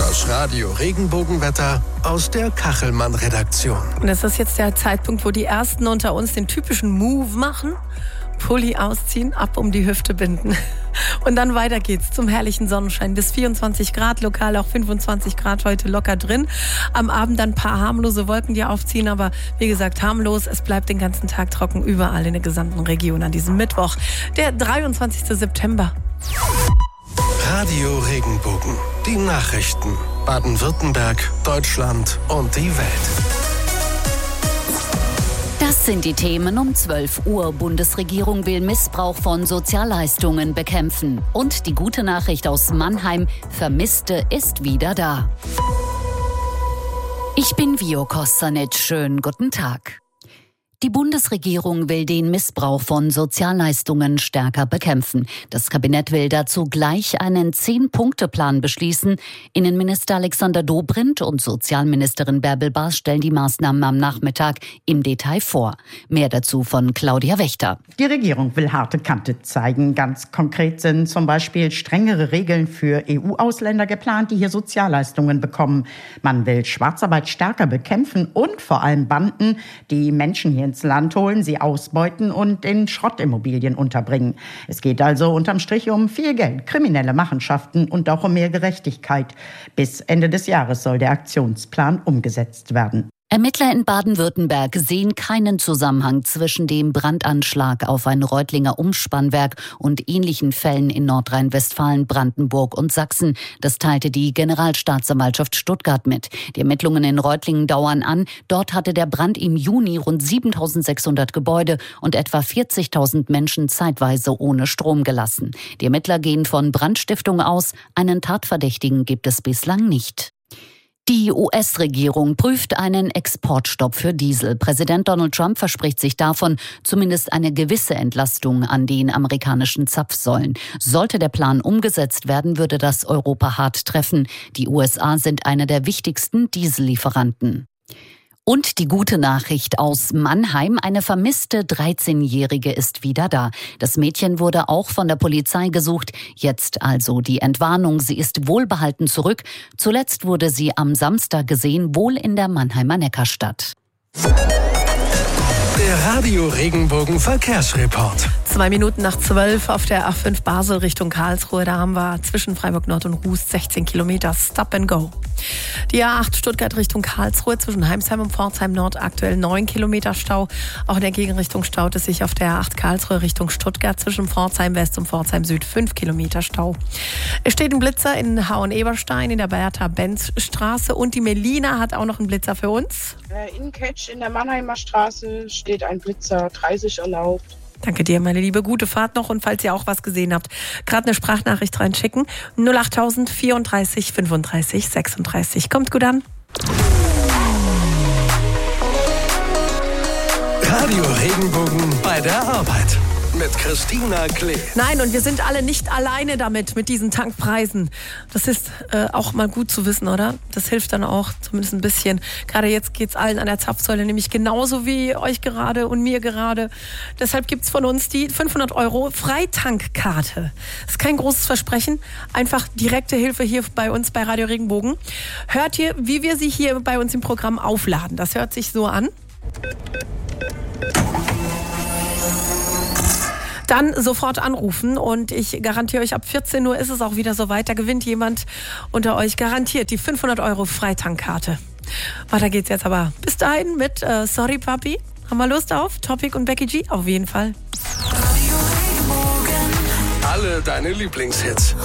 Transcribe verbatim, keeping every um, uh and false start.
Das Radio Regenbogenwetter aus der Kachelmann-Redaktion. Und es ist jetzt der Zeitpunkt, wo die Ersten unter uns den typischen Move machen. Pulli ausziehen, ab um die Hüfte binden. Und dann weiter geht's zum herrlichen Sonnenschein. Bis vierundzwanzig Grad, lokal auch fünfundzwanzig Grad heute locker drin. Am Abend dann ein paar harmlose Wolken, die aufziehen, aber wie gesagt harmlos. Es bleibt den ganzen Tag trocken überall in der gesamten Region an diesem Mittwoch, der dreiundzwanzigsten September. Radio Regenbogen, die Nachrichten. Baden-Württemberg, Deutschland und die Welt. Das sind die Themen um zwölf Uhr. Bundesregierung will Missbrauch von Sozialleistungen bekämpfen. Und die gute Nachricht aus Mannheim: Vermisste ist wieder da. Ich bin Vio Kostanic. Schönen guten Tag. Die Bundesregierung will den Missbrauch von Sozialleistungen stärker bekämpfen. Das Kabinett will dazu gleich einen Zehn-Punkte-Plan beschließen. Innenminister Alexander Dobrindt und Sozialministerin Bärbel Bas stellen die Maßnahmen am Nachmittag im Detail vor. Mehr dazu von Claudia Wächter. Die Regierung will harte Kante zeigen. Ganz konkret sind zum Beispiel strengere Regeln für E U-Ausländer geplant, die hier Sozialleistungen bekommen. Man will Schwarzarbeit stärker bekämpfen und vor allem Banden, die Menschen hier ins Land holen, sie ausbeuten und in Schrottimmobilien unterbringen. Es geht also unterm Strich um viel Geld, kriminelle Machenschaften und auch um mehr Gerechtigkeit. Bis Ende des Jahres soll der Aktionsplan umgesetzt werden. Ermittler in Baden-Württemberg sehen keinen Zusammenhang zwischen dem Brandanschlag auf ein Reutlinger Umspannwerk und ähnlichen Fällen in Nordrhein-Westfalen, Brandenburg und Sachsen. Das teilte die Generalstaatsanwaltschaft Stuttgart mit. Die Ermittlungen in Reutlingen dauern an. Dort hatte der Brand im Juni rund siebentausendsechshundert Gebäude und etwa vierzigtausend Menschen zeitweise ohne Strom gelassen. Die Ermittler gehen von Brandstiftung aus. Einen Tatverdächtigen gibt es bislang nicht. Die U S-Regierung prüft einen Exportstopp für Diesel. Präsident Donald Trump verspricht sich davon zumindest eine gewisse Entlastung an den amerikanischen Zapfsäulen. Sollte der Plan umgesetzt werden, würde das Europa hart treffen. Die U S A sind einer der wichtigsten Diesellieferanten. Und die gute Nachricht aus Mannheim: Eine vermisste dreizehnjährige ist wieder da. Das Mädchen wurde auch von der Polizei gesucht. Jetzt also die Entwarnung: Sie ist wohlbehalten zurück. Zuletzt wurde sie am Samstag gesehen, wohl in der Mannheimer Neckarstadt. Der Radio Regenbogen Verkehrsreport. Zwei Minuten nach zwölf auf der A fünf Basel Richtung Karlsruhe. Da haben wir zwischen Freiburg Nord und Hust sechzehn Kilometer Stop and Go. Die A acht Stuttgart Richtung Karlsruhe zwischen Heimsheim und Pforzheim Nord aktuell neun Kilometer Stau. Auch in der Gegenrichtung staut es sich auf der A acht Karlsruhe Richtung Stuttgart zwischen Pforzheim West und Pforzheim Süd fünf Kilometer Stau. Es steht ein Blitzer in Hauen-Eberstein in der Bertha-Benz-Straße und die Melina hat auch noch einen Blitzer für uns. In Ketsch in der Mannheimer Straße steht ein Blitzer, dreißig erlaubt. Danke dir, meine Liebe. Gute Fahrt noch, und falls ihr auch was gesehen habt, gerade eine Sprachnachricht reinschicken. null achttausend vierunddreißig fünfunddreißig sechsunddreißig. Kommt gut an. Radio Regenbogen bei der Arbeit mit Christina Klee. Nein, und wir sind alle nicht alleine damit, mit diesen Tankpreisen. Das ist äh, auch mal gut zu wissen, oder? Das hilft dann auch zumindest ein bisschen. Gerade jetzt geht's allen an der Zapfsäule, nämlich genauso wie euch gerade und mir gerade. Deshalb gibt's von uns die fünfhundert Euro Freitankkarte. Das ist kein großes Versprechen. Einfach direkte Hilfe hier bei uns bei Radio Regenbogen. Hört ihr, wie wir sie hier bei uns im Programm aufladen? Das hört sich so an. Dann sofort anrufen und ich garantiere euch, ab vierzehn Uhr ist es auch wieder soweit. Da gewinnt jemand unter euch garantiert die fünfhundert Euro Freitankkarte. Weiter geht's jetzt aber bis dahin mit äh, Sorry Papi. Haben wir Lust auf Topic und Becky G? Auf jeden Fall. Alle deine Lieblingshits.